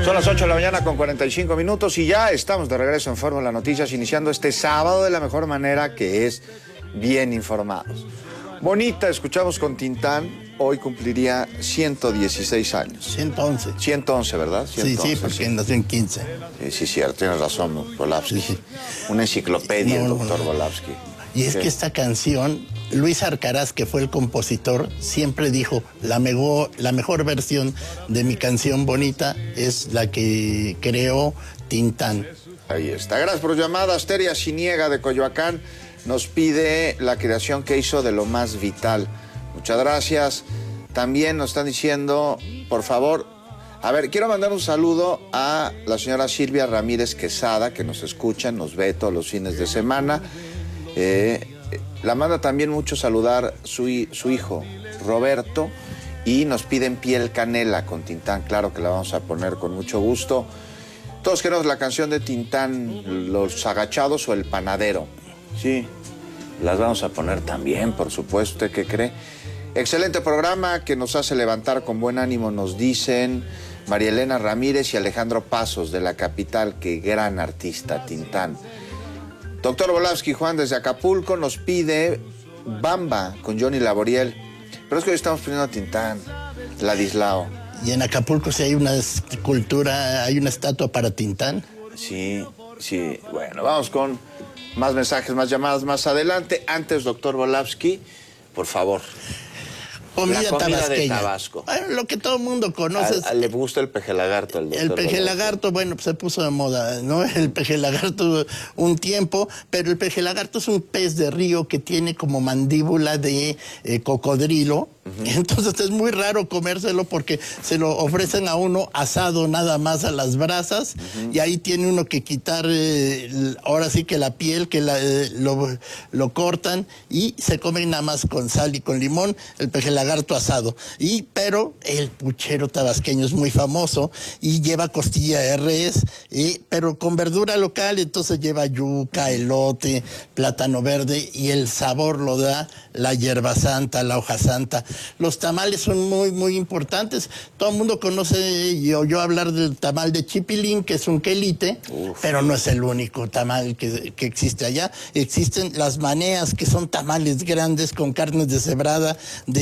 Son las 8 de la mañana con 45 minutos y ya estamos de regreso en Fórmula Noticias, iniciando este sábado de la mejor manera, que es bien informados. Bonita, escuchamos con Tintán, hoy cumpliría 116 años. 111. 111, ¿verdad? 111, sí, porque nació en 15. Sí, cierto, tienes razón, Volavsky. Sí. Una enciclopedia, el doctor Volavsky. Y es que esta canción, Luis Arcaraz, que fue el compositor, siempre dijo, la mejor versión de mi canción Bonita es la que creó Tintán. Ahí está. Gracias por llamada. Asteria Siniega de Coyoacán nos pide la creación que hizo de Lo Más Vital. Muchas gracias. También nos están diciendo, por favor, a ver, quiero mandar un saludo a la señora Silvia Ramírez Quesada, que nos escucha, nos ve todos los fines de semana. La manda también mucho saludar su hijo, Roberto, y nos piden Piel Canela con Tintán. Claro que la vamos a poner con mucho gusto. Todos queremos la canción de Tintán, Los Agachados o El Panadero. Sí, las vamos a poner también, por supuesto. ¿Usted qué cree? Excelente programa que nos hace levantar con buen ánimo, nos dicen María Elena Ramírez y Alejandro Pasos de la capital. Qué gran artista, Tintán. Doctor Volavsky, Juan desde Acapulco nos pide Bamba con Johnny Laboriel. Pero es que hoy estamos poniendo a Tintán, Ladislao. Y en Acapulco sí hay una escultura, hay una estatua para Tintán. Sí. Bueno, vamos con más mensajes, más llamadas más adelante. Antes, doctor Volavsky, por favor. Comida tabasqueña. De Tabasco. Bueno, lo que todo el mundo conoce. Le gusta el peje lagarto. El peje lagarto, bueno, pues se puso de moda, ¿no? El peje lagarto un tiempo, pero el peje lagarto es un pez de río que tiene como mandíbula de cocodrilo. Entonces es muy raro comérselo porque se lo ofrecen a uno asado nada más a las brasas y ahí tiene uno que quitar ahora sí que la piel, que lo cortan y se comen nada más con sal y con limón el peje lagarto asado. Pero el puchero tabasqueño es muy famoso y lleva costilla de res, pero con verdura local, entonces lleva yuca, elote, plátano verde y el sabor lo da la hierba santa, la hoja santa. Los tamales son muy, muy importantes. Todo el mundo conoce y oyó hablar del tamal de chipilín, que es un quelite, pero no es el único tamal que existe allá. Existen las maneas, que son tamales grandes con carnes deshebrada,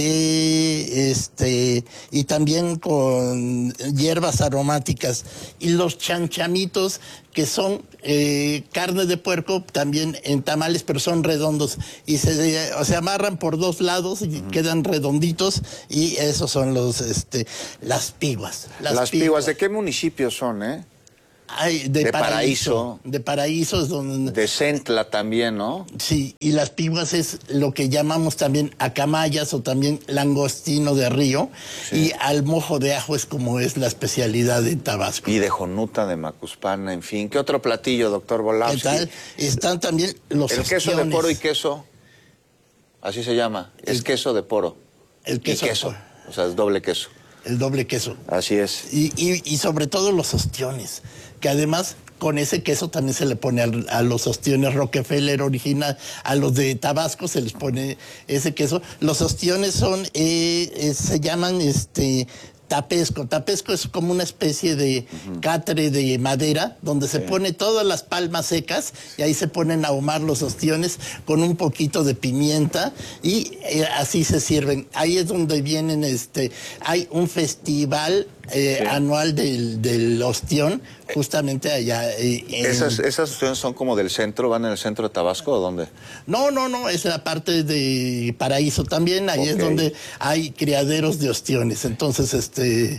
y también con hierbas aromáticas. Y los chanchamitos, que son carne de puerco, también en tamales, pero son redondos. Y se amarran por dos lados y quedan redonditos. Y esos son las piguas. Las piguas, ¿de qué municipios son, De Paraíso. De Paraíso es donde... De Centla también, ¿no? Sí, y las piguas es lo que llamamos también acamayas o también langostino de río. Sí. Y al mojo de ajo es como es la especialidad de Tabasco. Y de jonuta, de macuspana, en fin. ¿Qué otro platillo, doctor Volavsky? ¿Qué tal? Están también los El queso de poro y queso, así se llama. Es queso de poro. El queso. Y queso, o sea, es doble queso. El doble queso. Así es. Y sobre todo los ostiones, que además con ese queso también se le pone a los ostiones Rockefeller original, a los de Tabasco se les pone ese queso. Los ostiones son, se llaman tapesco. Tapesco es como una especie de catre de madera donde se pone todas las palmas secas y ahí se ponen a ahumar los ostiones con un poquito de pimienta y así se sirven. Ahí es donde vienen, hay un festival anual del ostión, justamente allá. ¿Esas ostiones son como del centro, van en el centro de Tabasco o dónde? No, es la parte de Paraíso también, ahí es donde hay criaderos de ostiones. Entonces,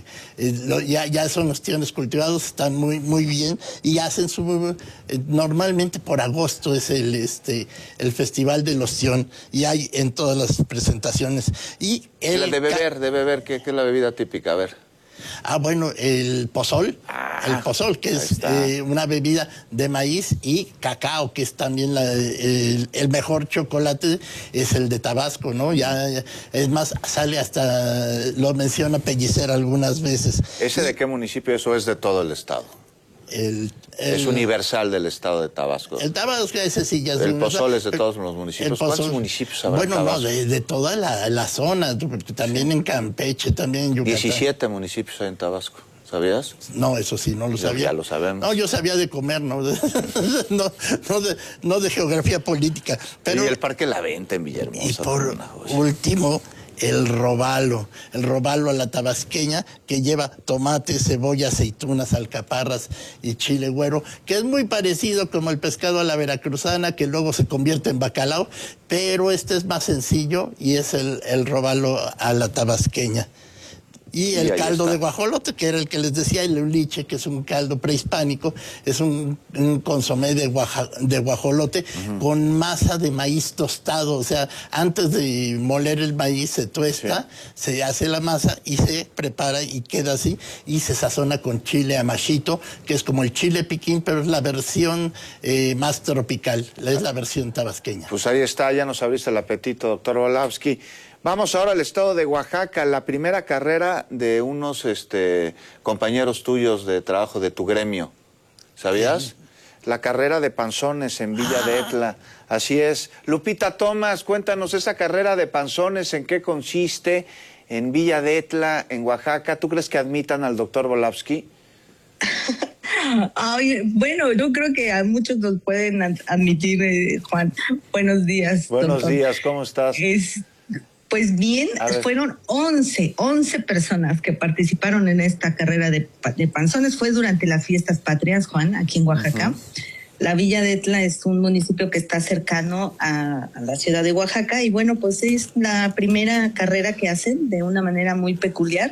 ya son ostiones cultivados, están muy, muy bien y hacen normalmente por agosto es el festival del ostión y hay en todas las presentaciones. Y de beber, ¿qué es la bebida típica? A ver. Bueno, el pozol, que es una bebida de maíz, y cacao, que es también el mejor chocolate, es el de Tabasco, ¿no? Ya es más, sale hasta, lo menciona Pellicer algunas veces. ¿Ese de qué municipio? Eso es de todo el estado. Es universal del estado de Tabasco. El Tabasco, ese sí ya es el pozol es de todos los municipios. ¿Cuántos municipios habrá? Bueno, no, de toda la zona, porque también en Campeche, también en Yucatán. 17 municipios hay en Tabasco. ¿Sabías? No, eso sí, no lo sabía. Ya lo sabemos. No, yo sabía de comer, no, no de geografía política. Pero, y el Parque La Venta en Villahermosa. Y por último, el robalo a la tabasqueña, que lleva tomate, cebolla, aceitunas, alcaparras y chile güero, que es muy parecido como el pescado a la veracruzana, que luego se convierte en bacalao, pero este es más sencillo y es el robalo a la tabasqueña. Y el caldo de guajolote, que era el que les decía, el uliche, que es un caldo prehispánico, es un consomé de guajolote con masa de maíz tostado. O sea, antes de moler el maíz se tuesta, se hace la masa y se prepara y queda así. Y se sazona con chile amachito, que es como el chile piquín, pero es la versión más tropical, es la versión tabasqueña. Pues ahí está, ya nos abriste el apetito, doctor Volavsky. Vamos ahora al estado de Oaxaca, la primera carrera de unos compañeros tuyos de trabajo de tu gremio. ¿Sabías? Sí. La carrera de panzones en Villa de Etla. Así es. Lupita Tomás, cuéntanos esa carrera de panzones, ¿en qué consiste? En Villa de Etla, en Oaxaca. ¿Tú crees que admitan al doctor Volavsky? Ay, bueno, yo creo que a muchos nos pueden admitir, Juan. Buenos días. Buenos días, ¿cómo estás? Pues bien, fueron 11 personas que participaron en esta carrera de panzones. Fue durante las fiestas patrias, Juan, aquí en Oaxaca. La Villa de Etla es un municipio que está cercano a la ciudad de Oaxaca y bueno, pues es la primera carrera que hacen de una manera muy peculiar.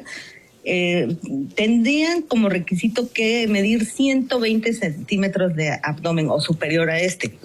Tendrían como requisito que medir 120 centímetros de abdomen o superior a este.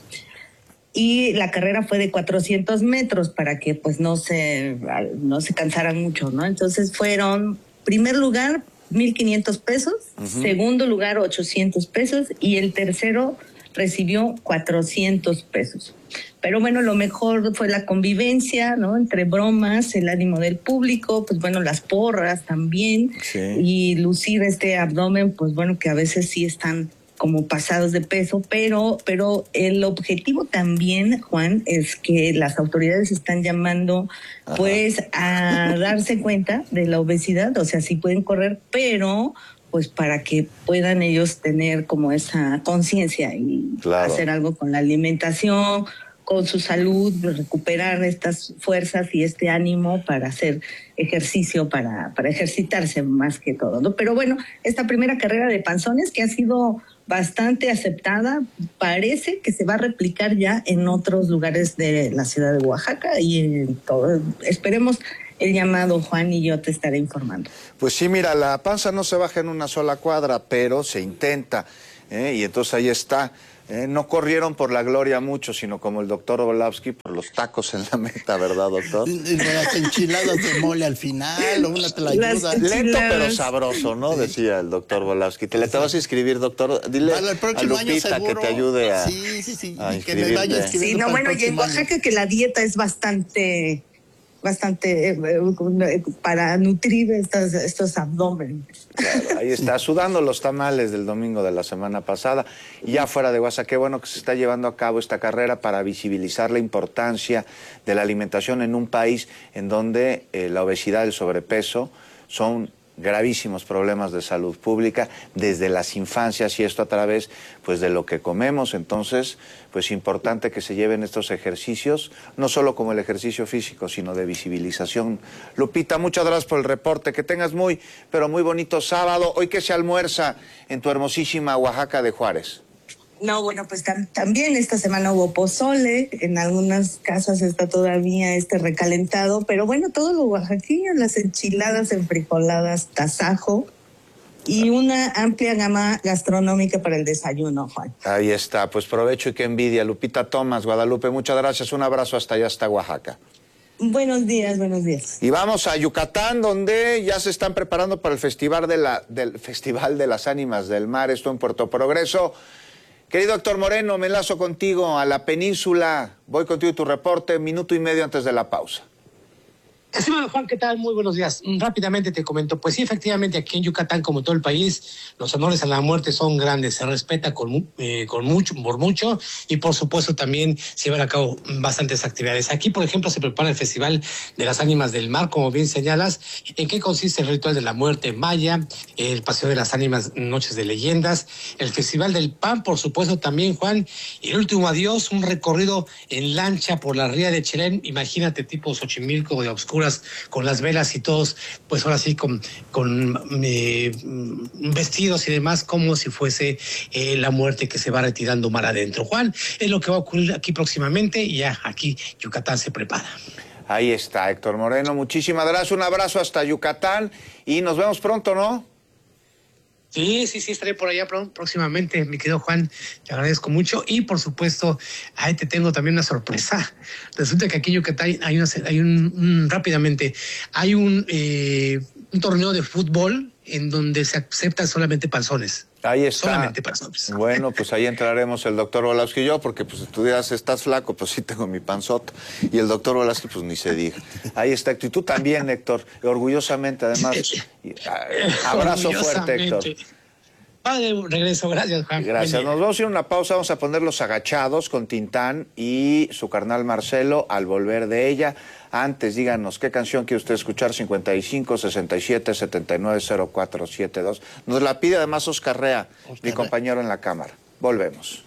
Y la carrera fue de 400 metros para que pues no se cansaran mucho, ¿no? Entonces fueron, primer lugar, 1,500 pesos, segundo lugar, 800 pesos, y el tercero recibió 400 pesos. Pero bueno, lo mejor fue la convivencia, ¿no? Entre bromas, el ánimo del público, pues bueno, las porras también, y lucir este abdomen, pues bueno, que a veces sí están como pasados de peso, pero el objetivo también, Juan, es que las autoridades están llamando pues a darse cuenta de la obesidad, o sea, sí pueden correr, pero pues para que puedan ellos tener como esa conciencia y hacer algo con la alimentación, con su salud, recuperar estas fuerzas y este ánimo para hacer ejercicio, para ejercitarse más que todo, ¿no? Pero bueno, esta primera carrera de panzones que ha sido bastante aceptada, parece que se va a replicar ya en otros lugares de la ciudad de Oaxaca y en todo. Esperemos el llamado, Juan, y yo te estaré informando. Pues sí, mira, la panza no se baja en una sola cuadra, pero se intenta, y entonces ahí está. No corrieron por la gloria mucho, sino como el doctor Volavsky por los tacos en la meta, ¿verdad, doctor? Las enchiladas de mole al final, o una tlayuda. Lento pero sabroso, ¿no? Decía el doctor Volavsky. Te vas a inscribir, doctor. Dile a Lupita que te ayude a y que me vaya a escribir. Sí, no, bueno, y en Oaxaca que la dieta es bastante para nutrir estos abdómenes. Claro, ahí está, sudando los tamales del domingo de la semana pasada. Y ya fuera de Oaxaca, qué bueno que se está llevando a cabo esta carrera para visibilizar la importancia de la alimentación en un país en donde la obesidad y el sobrepeso son gravísimos problemas de salud pública desde las infancias, y esto a través pues de lo que comemos. Entonces, pues importante que se lleven estos ejercicios, no solo como el ejercicio físico, sino de visibilización. Lupita, muchas gracias por el reporte, que tengas muy, pero muy bonito sábado. Hoy que se almuerza en tu hermosísima Oaxaca de Juárez. No, bueno, pues también esta semana hubo pozole, en algunas casas está todavía recalentado, pero bueno, todo lo oaxaqueño, las enchiladas enfrijoladas, tasajo y una amplia gama gastronómica para el desayuno, Juan. Ahí está, pues provecho y qué envidia. Lupita Tomás, Guadalupe, muchas gracias, un abrazo hasta allá, hasta Oaxaca. Buenos días, buenos días. Y vamos a Yucatán, donde ya se están preparando para el Festival de las Ánimas del Mar, esto en Puerto Progreso. Querido Héctor Moreno, me enlazo contigo a la península. Voy contigo y tu reporte, minuto y medio antes de la pausa. Estimado Juan, ¿qué tal? Muy buenos días. Rápidamente te comento, pues sí, efectivamente, aquí en Yucatán, como todo el país, los honores a la muerte son grandes, se respeta por mucho, y por supuesto también se llevan a cabo bastantes actividades. Aquí, por ejemplo, se prepara el Festival de las Ánimas del Mar, como bien señalas. ¿En qué consiste el ritual de la muerte maya? El Paseo de las Ánimas, Noches de Leyendas, el Festival del Pan, por supuesto también, Juan, y el último adiós, un recorrido en lancha por la ría de Chelén, imagínate, tipo Xochimilco de Obscura, con las velas y todos, pues ahora sí, con vestidos y demás, como si fuese la muerte que se va retirando mar adentro. Juan, es lo que va a ocurrir aquí próximamente y ya aquí Yucatán se prepara. Ahí está, Héctor Moreno, muchísimas gracias, un abrazo hasta Yucatán y nos vemos pronto, ¿no? Sí, estaré por allá próximamente, mi querido Juan, te agradezco mucho y por supuesto, ahí te tengo también una sorpresa. Resulta que aquí en Yucatán hay un torneo de fútbol en donde se aceptan solamente panzones. Ahí está. Solamente panzones. Bueno, pues ahí entraremos el doctor Volowski y yo, porque pues tú dirás, estás flaco, pues sí tengo mi panzota. Y el doctor Volowski, pues ni se diga. Ahí está, Héctor. Y tú también, Héctor, orgullosamente, además. Abrazo fuerte, Héctor. De regreso, gracias, Juan. Gracias. Nos vamos a ir a una pausa, vamos a poner Los Agachados con Tintán y su carnal Marcelo al volver de ella. Antes, díganos, ¿qué canción quiere usted escuchar? 55 67 79 0472. Nos la pide además Oscar Rea, mi compañero en la cámara. Volvemos.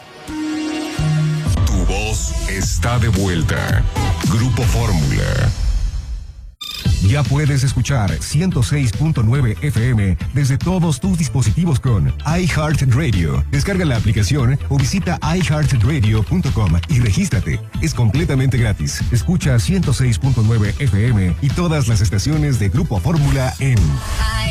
Tu voz está de vuelta. Grupo Fórmula. Ya puedes escuchar 106.9 FM desde todos tus dispositivos con iHeartRadio. Descarga la aplicación o visita iHeartRadio.com y regístrate. Es completamente gratis. Escucha 106.9 FM y todas las estaciones de Grupo Fórmula en